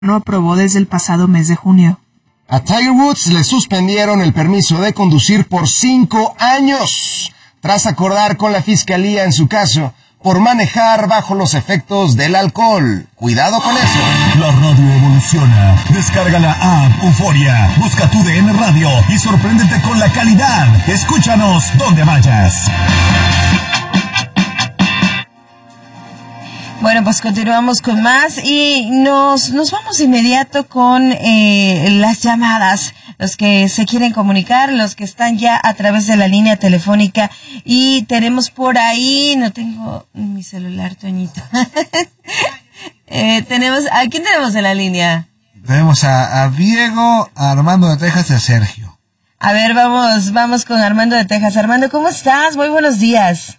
no aprobó desde el pasado mes de junio. A Tiger Woods le suspendieron el permiso de conducir por 5 años, tras acordar con la fiscalía en su caso por manejar bajo los efectos del alcohol. Cuidado con eso. La radio evoluciona. Descarga la app Euforia. Busca tu DN Radio y sorpréndete con la calidad. Escúchanos donde vayas. Bueno, pues continuamos con más y nos vamos inmediato con las llamadas, los que se quieren comunicar, los que están ya a través de la línea telefónica, y tenemos por ahí, no tengo mi celular, Toñito. ¿A quién tenemos en la línea? Tenemos a Diego, a Armando de Texas y a Sergio. A ver, vamos con Armando de Texas. Armando, ¿cómo estás? Muy buenos días.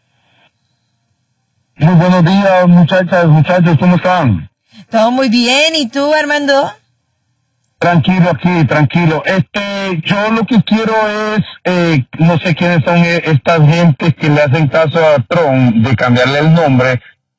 Muy buenos días, muchachos, ¿cómo están? Todo muy bien, ¿y tú, Armando? Tranquilo aquí, tranquilo. Yo lo que quiero es, no sé quiénes son estas gentes que le hacen caso a Trump de cambiarle el nombre,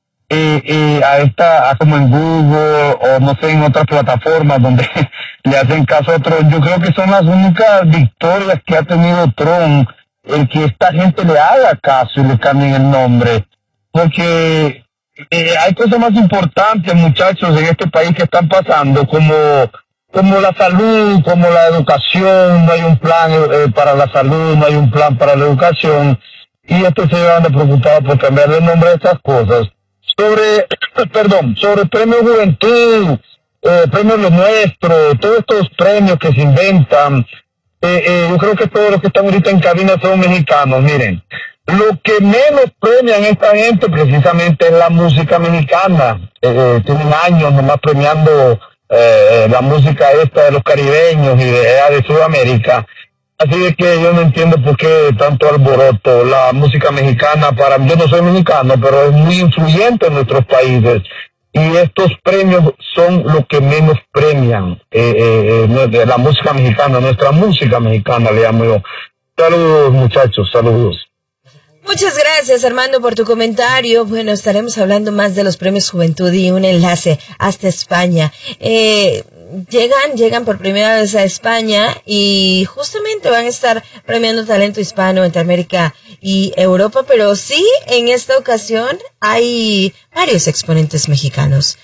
a como en Google o no sé, en otras plataformas donde le hacen caso a Trump. Yo creo que son las únicas victorias que ha tenido Trump, el que esta gente le haga caso y le cambien el nombre. Porque hay cosas más importantes, muchachos, en este país que están pasando, como la salud, como la educación. No hay un plan para la salud, no hay un plan para la educación, y estos se van a preocupar por cambiar el nombre de estas cosas. Sobre Premio Juventud, Premio Lo Nuestro, todos estos premios que se inventan, yo creo que todos los que están ahorita en cabina son mexicanos. Miren, lo que menos premian esta gente precisamente es la música mexicana. Tienen años nomás premiando la música esta de los caribeños y de Sudamérica. Así de que yo no entiendo por qué tanto alboroto. La música mexicana, yo no soy mexicano, pero es muy influyente en nuestros países. Y estos premios son lo que menos premian la música mexicana, nuestra música mexicana, le llamo yo. Saludos, muchachos, saludos. Muchas gracias, Armando, por tu comentario. Bueno, estaremos hablando más de los premios Juventud y un enlace hasta España. Llegan por primera vez a España y justamente van a estar premiando talento hispano entre América y Europa, pero sí, en esta ocasión hay varios exponentes mexicanos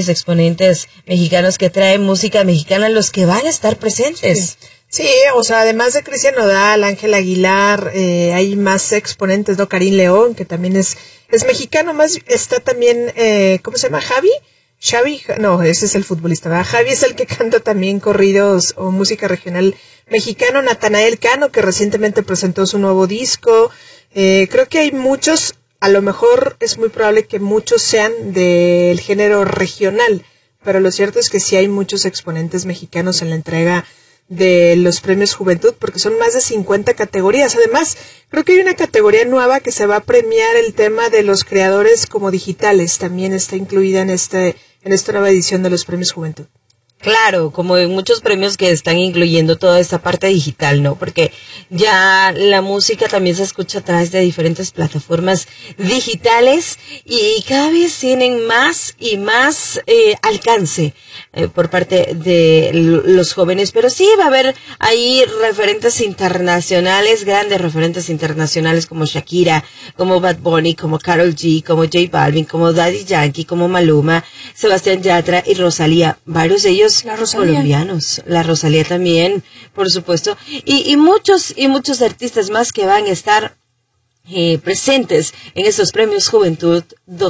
que traen música mexicana, los que van a estar presentes. Sí, o sea, además de Cristian Nodal, Ángel Aguilar, hay más exponentes, ¿no? Karim León, que también es mexicano, más está también, ¿cómo se llama? Xavi, no, ese es el futbolista, ¿verdad? Javi es el que canta también corridos o música regional mexicano. Natanael Cano, que recientemente presentó su nuevo disco. Creo que hay muchos, a lo mejor es muy probable que muchos sean del género regional, pero lo cierto es que sí hay muchos exponentes mexicanos en la entrega de los premios Juventud, porque son más de 50 categorías. Además, creo que hay una categoría nueva que se va a premiar, el tema de los creadores como digitales, también está incluida en esta nueva edición de los premios Juventud. Claro, como en muchos premios que están incluyendo toda esta parte digital, ¿no? Porque ya la música también se escucha a través de diferentes plataformas digitales y cada vez tienen más y más alcance por parte de los jóvenes. Pero sí va a haber ahí referentes internacionales, grandes referentes internacionales como Shakira, como Bad Bunny, como Karol G, como J Balvin, como Daddy Yankee, como Maluma, Sebastián Yatra y Rosalía. Varios de ellos colombianos, la Rosalía también, por supuesto, y muchos artistas más que van a estar presentes en estos premios Juventud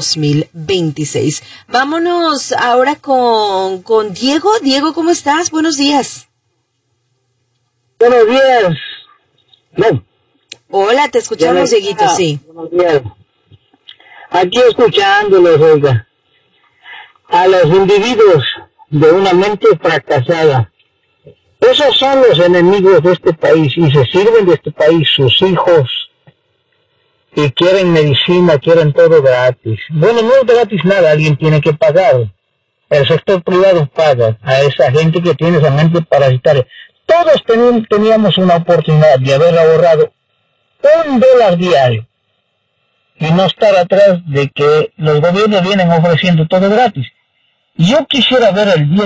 2026. Vámonos ahora con Diego. Diego, ¿cómo estás? Buenos días. Buenos días. No. Hola, te escuchamos, Dieguito, sí. Buenos días. Aquí escuchándolos, oiga, a los individuos de una mente fracasada. Esos son los enemigos de este país y se sirven de este país, sus hijos, y quieren medicina, quieren todo gratis. Bueno, no es gratis nada, alguien tiene que pagar. El sector privado paga a esa gente que tiene esa mente parasitaria. Todos teníamos una oportunidad de haber ahorrado $1 diario y no estar atrás de que los gobiernos vienen ofreciendo todo gratis. Yo quisiera ver el 10